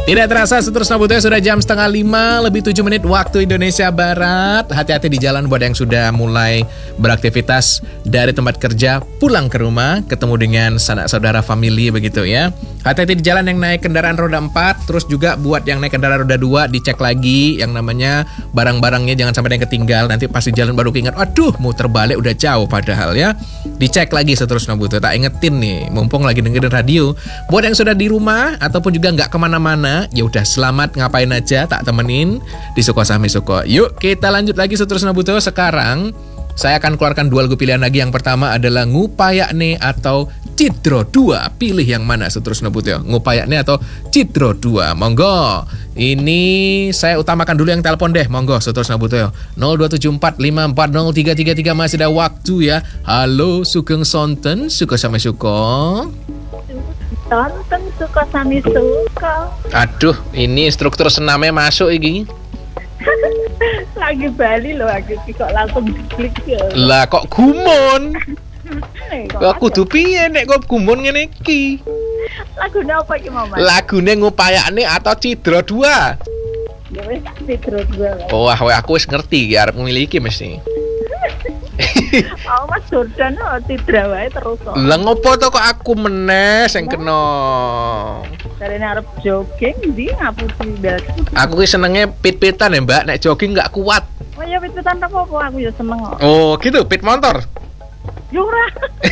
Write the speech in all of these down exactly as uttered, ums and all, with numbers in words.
Tidak terasa seterusnya Butuh sudah jam setengah lima lebih tujuh menit waktu Indonesia Barat. Hati-hati di jalan buat yang sudah mulai beraktivitas dari tempat kerja pulang ke rumah, ketemu dengan sanak saudara family begitu ya. Hati-hati di jalan yang naik kendaraan roda empat. Terus juga buat yang naik kendaraan roda dua dicek lagi yang namanya barang-barangnya, jangan sampai ada yang ketinggal. Nanti pasti jalan baru keinget, aduh muter balik udah jauh padahal ya. Dicek lagi seterusnya Butuh. Tak ingetin nih, mumpung lagi dengerin radio. Buat yang sudah di rumah ataupun juga nggak kemana-mana, ya udah selamat ngapain aja, tak temenin di Suko Sami Suko. Yuk kita lanjut lagi seterusnya Butuh. Sekarang saya akan keluarkan dua lagu pilihan lagi. Yang pertama adalah Ngupayakne atau Cidro dua. Pilih yang mana seterusnya Butuh? Ngupayakne atau Cidro dua? Monggo. Ini saya utamakan dulu yang telepon deh. Monggo seterusnya Butuh. nol dua tujuh empat lima empat nol tiga tiga tiga masih ada waktu ya. Halo Sugeng Sonten, Suko Sami Suko. Sonten Suko Sami Suko. Aduh, ini struktur senamnya masuk ini. Lagi Bali loh aku kok langsung klik ya. Lah kok gumun? Kok Kok kudu piye nek kok gumun ngene iki? lagune apa iki Mas? Lagune Ngupayakne atau Cidro dua? Ya wis Cidro dua. Oh, wah, aku wis ngerti ya arep miliki mesti. Oh Mas Jordan oh Cidra wae terus kok. Lah ngopo to kok aku meneh sing kena? Karena arep jogging ndi ngapusi belas. Aku ki senenge pit-pitan ya, Mbak. Nek jogging nggak kuat. Oh ya pit-pitan apa kok aku ya seneng kok. Oh, gitu, pit motor. Yo ora.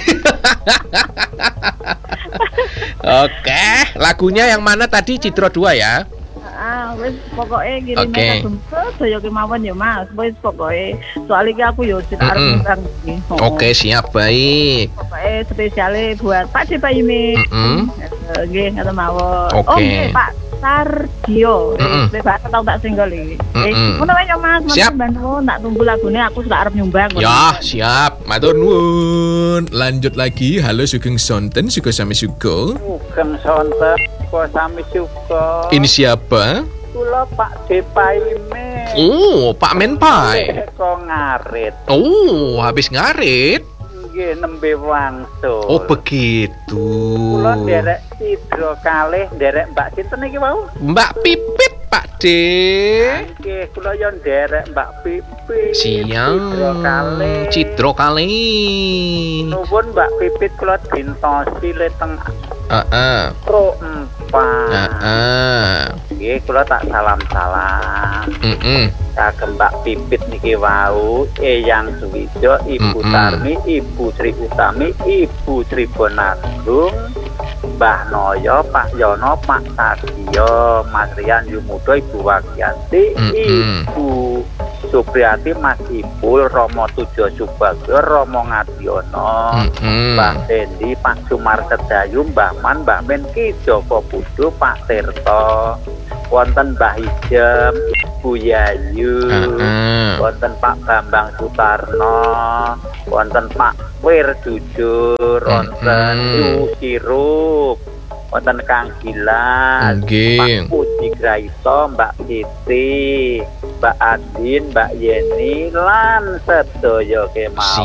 Oke, lagunya yang mana tadi? Cidro dua ya? Ah, wis pokoke kirime Oke. kagem sedaya kemawon ya Mas. Wis pokoke soal iki aku yo arep Mm-mm. ngundang iki. Oke, siap, baik. Pokoke spesiale buat Pak Depaime. Mm-mm. Eh, Nggih, ngoten mawon. Oke. Oh, nggih Pak Sardio. Mm-mm. Wis bebas tau tak singgol iki. Eh, Mm-mm. ngono wae ya Mas, Siap. bantu tak tunggu lagune aku sudah arep nyumbang. Ya, siap. Matur nuwun. Lanjut lagi. Halo Sugeng Sonten, Suko Sami Suko. Sugeng Sonten Suko Sami Suko. Ini siapa? Kula Pak Depaime. Oh, Pak Menpai. Kok ngarit. Oh, habis ngarit. Nggih nembe wangsul. Oh, begitu. Kula nderek Cidro kalih nderek Mbak sinten iki wau? Mbak Pipit, Pak De. Nggih, kula yo nderek Mbak Pipit. Siang. Cidro kalih. Cidro kali. Nuwun Mbak Pipit kula dintosi le teng Heeh. Pro empat. Heeh. Nggih, kula tak salam-salam. Heeh. Kagem Mbak Pipit niki wau, Eyang Suwijo, Ibu Mm-mm. Tarmi, Ibu Sri Utami, Ibu Sri Bonadung, Mbah Noyo, Pak Yono, Pak Sadio, Mas Rian Yumudo, Ibu Wagianti, Mm-mm. Ibu Supriyati, Mas Ipul, Romo Tujo Subagio, Romo Ngadiono, Mm-mm. Mbah Dendi, Pak Sumar Sedayu, Mbah Man, Mbah Men Ki Joko Budu, Pak Tirto, wonten Mbah Ijem, Ibu Yayu, Heeh. wonten Pak Bambang Sutarno, wonten Pak Wir Jujur, wonten Mm-mm. Yu Sirup, wonten Kang Gilang, Nggih. Pak Puji Graito, Mbak Siti, Mbak Adin, Mbak Yeni, lan sedaya kemawon.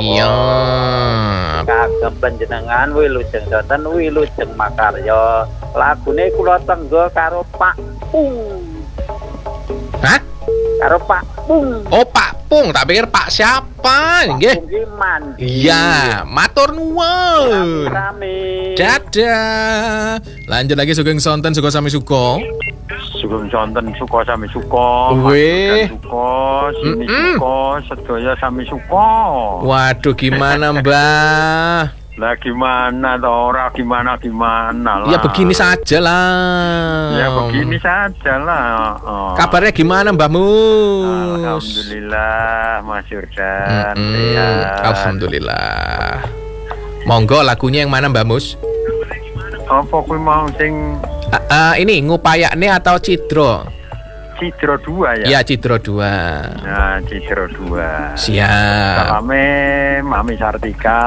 Siap. Kagem panjenengan wilujeng sonten wilujeng makarya. Lagune kula tenggo karo Pak Pung. Hah? Karo Pak Pung. Oh, Pak Pung, tak pikir Pak siapa? Nggih. Pung ki mandi. Iya, matur nuwun. Rame. Dadah. Lanjut lagi Sugeng Sonten, Suko Sami Suko. Sugeng Sonten Suko Sami Suko. Weh. Mas Suko, Sini Mm-mm. Suko, sedaya Sami Suko. Waduh, gimana Mbah? Lah gimana toh, ora gimana gimana lah. Ya begini saja lah. Ya begini saja lah. Oh. Kabarnya gimana Mbak Mus? Alhamdulillah Mas Jordan. Mm-mm. Sehat. Alhamdulillah. Monggo lagunya yang mana Mbak Mus? Apa kuwi mau sing Ah, ah, ini Ngupayakne atau Cidro? Cidro dua ya? Ya, Cidro dua. Nah, Cidro dua. Siap. Salame Mami Sartika,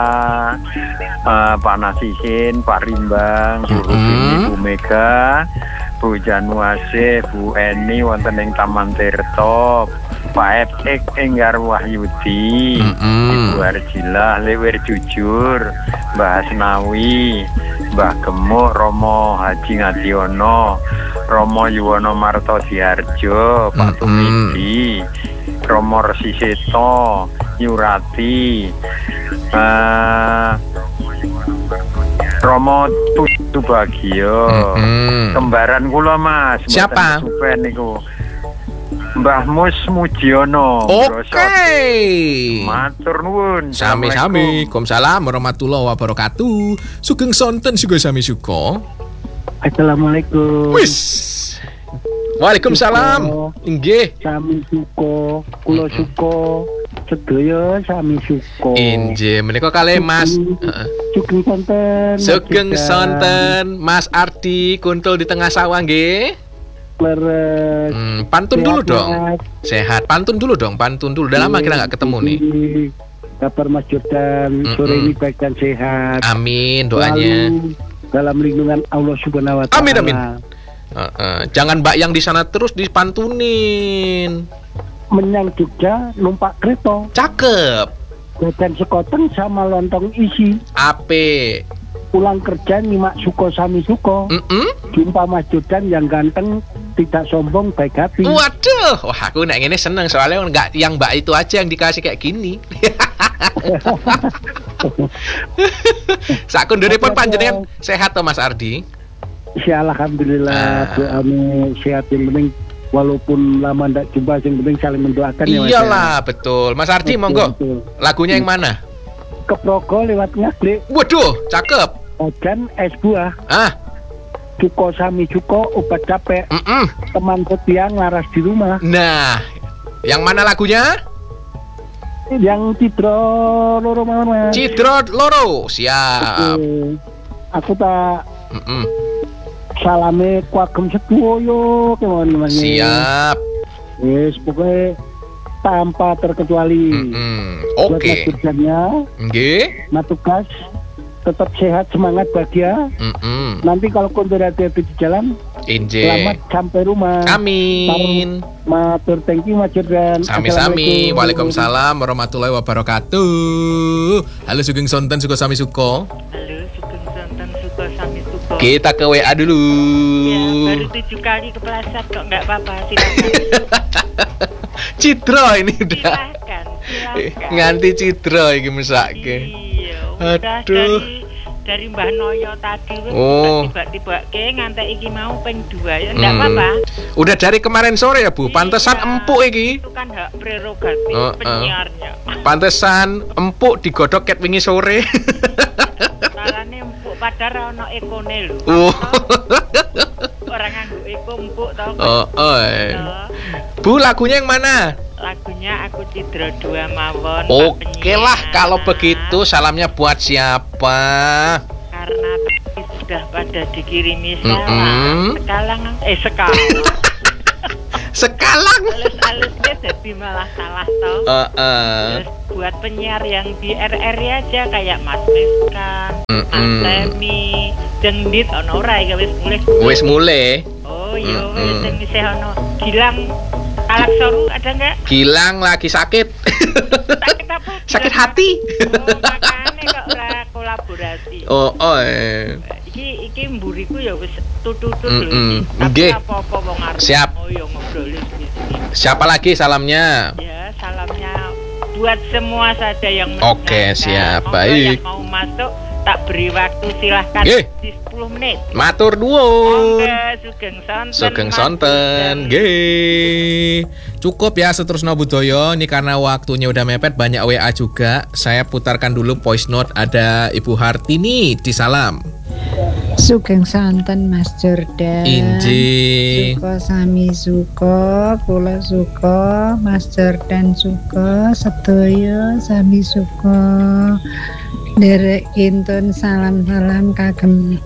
eh, Pak Nasihin, Pak Rimbang, Guru Mm-mm. Ibu Mega, Bu Januase, Bu Eni wonten ing Taman Tirto, Pak F X Enggar Wahyudi, Mm-mm. Ibu Arjilah Lewer Jujur, Mbah Asnawi, Mbah Gemuk, Romo Haji Ngadiono, Romo Yuwono Marto Diharjo, Pak Tumidi, Romo Resi Seto, Yurati, uh, Romo Tujuh Bagio, Mm-mm. kembaran kula Mas. Siapa? Supen niku. Mbah Mus Mujiono. Oke. Matur nuwun. Sami-sami. Waalaikumsalam warahmatullahi wabarakatuh. Sugeng sonten juga sami suka. Assalamualaikum. Wis. Waalaikumsalam. Inggih. Sami suko, kula suko, sedaya sami suko. Inggih, menika kalih Mas. Heeh. Sugeng sonten. Sugeng sonten Mas Ardi Kuntul di tengah sawah nggih. Leres. Hmm, pantun dulu dong. Sehat. Pantun dulu dong, pantun dulu. Udah lama kita nggak ketemu nih. Kabar Mas Jordan, sore ini baik dan sehat. Amin doanya. Lalu, dalam lindungan Allah Subhanahu wa taala. Amin amin. Uh, uh, jangan Mbak yang di sana terus dipantunin. Menyang Jogja numpak kereta. Cakep. Jajan sekoteng sama lontong isi. Ape. Pulang kerja nyimak suko sami suko. Mm-mm. Jumpa Mas Jordan yang ganteng, tidak sombong, baik hati. Waduh, wah aku nek ngene seneng soalnya enggak yang Mbak itu aja yang dikasih kayak gini. Sakunduripun panjenengan sehat toh Mas Ardi? Ya alhamdulillah, Ah. doamu sehat yang penting. Walaupun lama tidak jumpa, yang penting saling mendoakan ya Mas. Iyalah, betul. Mas Ardi Betul, monggo. betul. Lagunya yang mana? Keprogo lewat ngaglik, Waduh, cakep. ojan es buah, Ah, cuko sami cuko, obat capek, mm-mm. teman setia laras di rumah. Nah, yang mana lagunya? Yang Cidro loro mawon Mas. Cidro Loro. Siap. Oke. Aku tak Mm-mm. salame kuagem sedoyo kemawon Mas. Siap. Wis pokoknya tanpa terkecuali. Mm-mm. Buat Oke. Mas Jordannya, Nggih. nah tugas tetap sehat, semangat, bahagia. Mm-mm. Nanti kalau kontur hati-hati di jalan, Inje. selamat sampai rumah. Amin. Matur, thank you Mas Jordan. Sami-sami. Assalamualaikum. Waalaikumsalam warahmatullahi wabarakatuh. Halo Sugeng Sonten Suko Sami Suko. Halo, Sugeng Sonten Suko Sami Suko. Kita ke W A dulu. Ya, baru tujuh kali kepleset kok, nggak apa-apa, silakan. Citro ini udah. Silakan, silakan. Nganti Citro iki mesake. Iya, udah Aduh. dari dari Mbah Noyo tadi wis Oh. tiba-tiba ke ngantek iki mau ping dua ya, nggak Hmm. apa-apa. Udah dari kemarin sore ya Bu. Pantesan Iya, empuk iki. Itu kan hak prerogatif Oh, oh. penyiarnya. Pantesan empuk digodhog ket wingi sore. Salahnya empuk padahal ono ekone lho. Oh. Orang nganggo eko empuk tau. Oh, oh. eh. Tuh. Bu, lagunya yang mana? Lagunya aku Cidro dua mawon. Pak Oke Penyiar. lah kalau begitu salamnya buat siapa? Karena tadi sudah pada dikirimi Mm-mm. salam. Sekalang eh sekalang. Sekalang. Alus-alusnya jadi malah salah tau. Uh, uh. Terus buat penyiar yang di R R aja kayak Mas Miskan, Mas Mm-mm. Temi, Dengdit ono ora ya wis mulai. Wis mulai. Oh iya Mm-mm. wis sing isih ono Gilang Kalaksoru ada enggak? Gilang lagi sakit. Sakit apa? Sakit Gilang? hati. Oh, makanya kok ora kolaborasi. Oh, oh. eh. Iki iki mburiku ya wis tutu-tutu Mm-mm. lho. Tapi Nggih. apa-apa wong arep. Siap. Oh ya ngobrol di sini. Siapa lagi salamnya? Ya, salamnya buat semua saja yang Oke, mendengarkan. siap. Monggo Baik. yang mau masuk tak beri waktu silahkan Nggih. di sepuluh menit. Matur nuwun. Monggo Sugeng Sonten. Sugeng Mas sonten. Jordan. Nggih. Cukup ya seterusnya budaya. Ini karena waktunya udah mepet, banyak W A juga. Saya putarkan dulu voice note. Ada Ibu Hartini di salam. Sugeng sonten Mas Jordan. Inji. Suko sami suko, kula suko, Mas Jordan suko, sedaya sami suko. Derek intun salam-salam kagem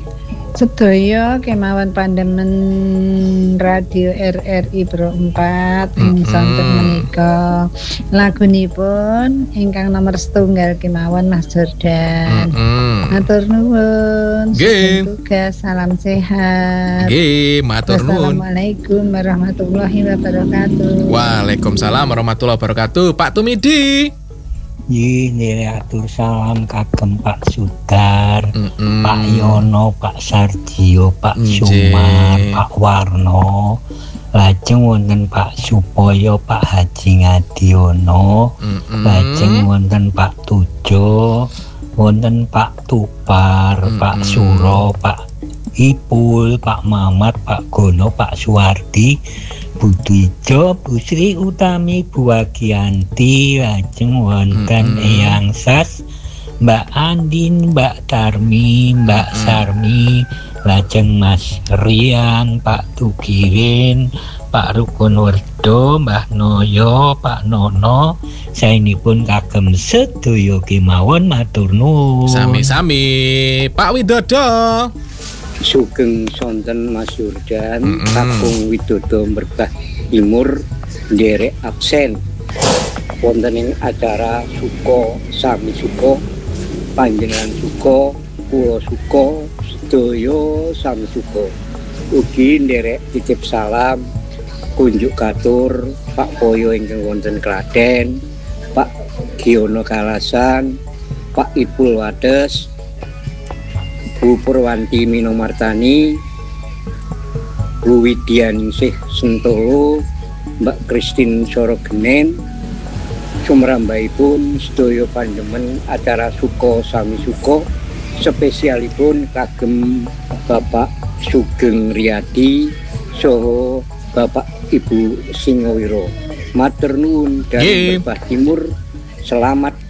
sedaya kemawon pandemen radio R R I Pro empat ing Mm-mm. sonten menika. Lagunipun ingkang nomor setunggal kemawon Mas Jordan. Mm-mm. Matur nuwun. Nggih. Sugeng tugas, salam sehat. Nggih, matur nuwun. Wassalamualaikum warahmatullahi wabarakatuh. Waalaikumsalam warahmatullahi wabarakatuh. Pak Tumidi. Nggih, nderek atur salam kagem Pak Sudar, Mm-mm. Pak Yono, Pak Sardio, Pak Nggih. Sumar, Pak Warno. Lajeng wonten Pak Supoyo, Pak Haji Ngadiono. Mm-mm. Lajeng wonten Pak Tujo, wonten Pak Tupar, Pak Mm-mm. Suro, Pak Ipul, Pak Mamat, Pak Gono, Pak Suwardi, Bu Dwijo, Bu Sri Utami, Bu Wagianti, lajeng wonten Mm-mm. Eyang Sas, Mbak Andin, Mbak Tarmi, Mbak Mm-mm. Sarmi, lajeng Mas Rian, Pak Tugirin, Pak Rukun Werdo, Mbah Noyo, Pak Nono, saenipun kagem sedaya kemawon matur nuwun. Sami-sami Pak Widodo. Sugeng sonten Mas Yurdan, Mm-mm. Kakung Widodo Merbah Timur nderek absen wonten ing acara Suko sami Suko, panjenengan Suko, kula Suko, sedaya sami Suko. Ugi nderek titip salam kunjuk katur Pak Poyo ingkang wonten Klaten, Pak Giono Kalasan, Pak Ipul Wates, Bu Purwanti Minomartani, Bu Widyaningsih Sentolo, Mbak Kristin Sorogenen, sumrambahipun sedaya panjenengan acara Suko sami Suko, spesialipun kagem Bapak Sugeng Riyadi saha Bapak Ibu Singowiro. Matur nuwun dan Yeay. Merbah Timur selamat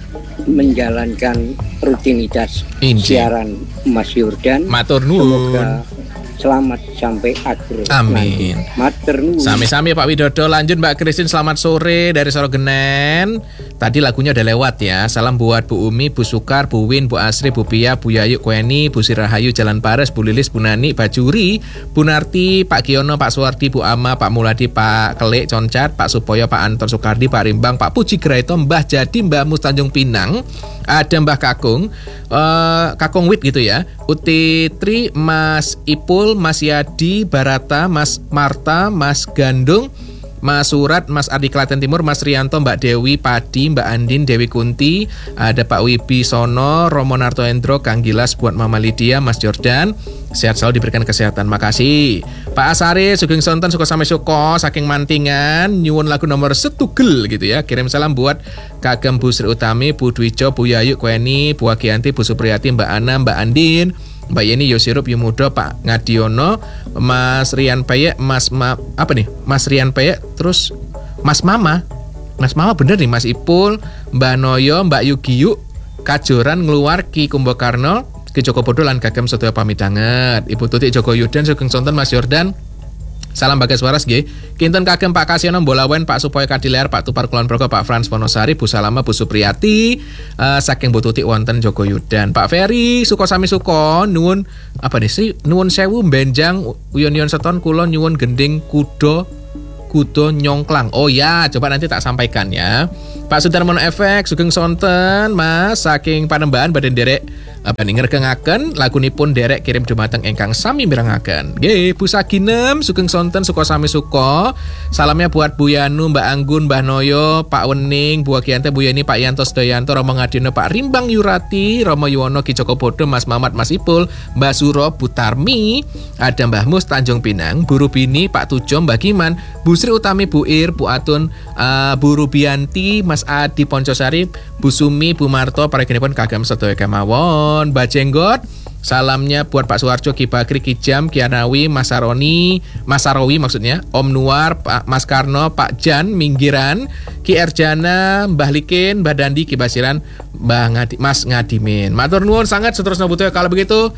menjalankan rutinitas Injil. siaran Mas Yurdan. Matur nuwun. Semoga selamat sampai akhir Amin. nanti. Matur nuwun. Sami-sami Pak Widodo. Lanjut Mbak Kristin, selamat sore dari Sorogenen. Tadi lagunya udah lewat ya. Salam buat Bu Umi, Bu Sukar, Bu Win, Bu Asri, Bu Pia, Bu Yayu, Kueni, Bu Sirahayu, Jalan Pares, Bu Lilis, Bu Nani, Pak Juri, Bu Narti, Pak Giono, Pak Suwardi, Bu Ama, Pak Muladi, Pak Kelik, Concat, Pak Supoyo, Pak Anton Sukardi, Pak Rimbang, Pak Puji Graito, Mbah Jadi, Mbah Mus Tanjung Pinang, ada Mbah Kakung, eh, Kakung Wit gitu ya, Uti Tri, Mas Ipul, Mas Yadi, Barata, Mas Marta, Mas Gandung, Mas Surat, Mas Ardi Klaten Timur, Mas Rianto, Mbak Dewi Padi, Mbak Andin, Dewi Kunti, ada Pak Wibi Sono, Romo Narto Endro, Kang Gilas, buat Mama Lydia, Mas Jordan, sehat selalu, diberikan kesehatan, makasih. Pak Asari, Sugeng Sonten, Suko Same Suko, saking Mantingan, nyuwun lagu nomor setugel gitu ya, kirim salam buat kagem Bu Sri Utami, Bu Dwijo, Bu Yayu, Kueni, Bu Wagianti, Bu Supriyati, Mbak Ana, Mbak Andin, Mbak Yeni, Yosirup, Yumudo, Pak Ngadiono, Mas Rian Payek, Mas Ma, apa nih? Mas Rian Payek, terus Mas Mama. Mas Mama bener nih, Mas Ipul, Mbak Noyo, Mbak Yugiyu, Kajoran ngeluar Ki Kumbakarno, Ki Joko Bodo lan kagem sedaya pamitanget. Ibu Tutik Joko Yudan, Sugeng Sonten, Mas Yordan. Salam bagas waras nggih. Kinten kagem Pak Kasyono Mbolawen, Pak Supoyo Kadilear, Pak Tupar Kulon Progo, Pak Frans Wonosari, Bu Salama, Bu Supriyati, uh, saking Bu Tutik wonten Joko Yudan. Pak Ferry, Suko Sami Suko, nuwun apa nih sih? Nuwun sewu benjang uyon-uyon seton kula nyuwun gending kudo kudo nyongklang. Oh ya, coba nanti tak sampaikan ya. Pak Sudarmono Efek, Sugeng Sonten, Mas, saking Panembahan Badan Derek apa nih ngerkengaken lagunipun derek kirim dumateng ingkang sami mirengaken. Nggih, Bu Saginem, Sugeng Sonten, Suko Sami Suko. Salamnya buat Bu Yanu, Mbak Anggun, Mbah Noyo, Pak Wening, Bu Wagianti, Bu Yani, Pak Yanto Sedayanto, Romo Ngadiono, Pak Rimbang Yurati, Romo Yuwono, Ki Joko Bodo, Mas Mamat, Mas Ipul, Mbak Suro, Bu Tarmi, ada Mbah Mus Tanjung Pinang, Bu Rubini, Pak Tujo, Mbak Kiman, Bu Sri Utami, Bu Ir, Bu Atun, uh, Bu Rubianti, Mas Adi Poncosari, Bu Sumi, Bu Marto, para genipun kagem sedaya kemawon. Mbak Jenggot, salamnya buat Pak Suwarjo, Ki Bakri, Ki Jam, Ki Anawi, Mas Saroni, Mas Sarawi maksudnya, Om Nuar, Pak Mas Karno, Pak Jan, Minggiran, Ki Erjana, Mbah Likin, Mbah Dandi, Ki Basiran, Mbah Ngadi, Mas Ngadimin. Matur nuwun sangat seterusnya butuh. Kalau begitu,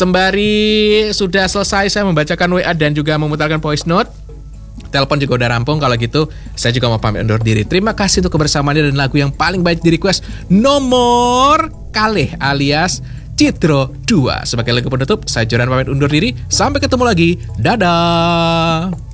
sembari sudah selesai saya membacakan W A dan juga memutarkan voice note, telepon juga udah rampung. Kalau gitu saya juga mau pamit undur diri. Terima kasih untuk kebersamaannya dan lagu yang paling baik di request nomor kalih alias Citro dua. Sebagai lagu penutup, saya Joran pamit undur diri. Sampai ketemu lagi. Dadah.